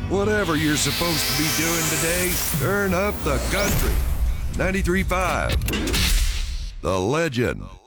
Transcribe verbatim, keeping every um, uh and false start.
Whatever you're supposed to be doing today, turn up the country. ninety-three point five. The Legend.